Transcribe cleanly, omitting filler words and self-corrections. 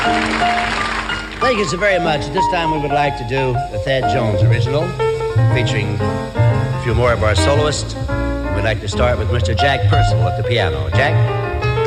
Thank you so very much. At this time, we would like to do the Thad Jones original, featuring a few more of our soloists. We'd like to start with Mr. Jack Purcell at the piano. Jack?